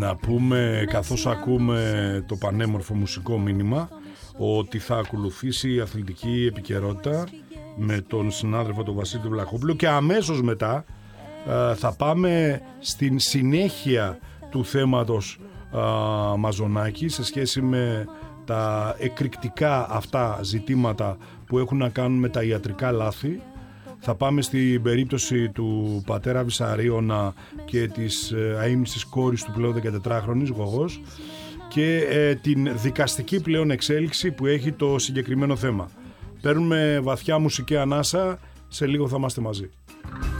Να πούμε, καθώς ακούμε το πανέμορφο μουσικό μήνυμα, ότι θα ακολουθήσει η αθλητική επικαιρότητα με τον συνάδελφο τον Βασίλη Βλαχόπουλο και αμέσως μετά θα πάμε στην συνέχεια του θέματος Μαζονάκη σε σχέση με τα εκρηκτικά αυτά ζητήματα που έχουν να κάνουν με τα ιατρικά λάθη. Θα πάμε στην περίπτωση του πατέρα Βυσαρίωνα και της αείμνηστης κόρης του πλέον 14χρονης Γογός και την δικαστική πλέον εξέλιξη που έχει το συγκεκριμένο θέμα. Παίρνουμε βαθιά μουσική ανάσα, σε λίγο θα είμαστε μαζί.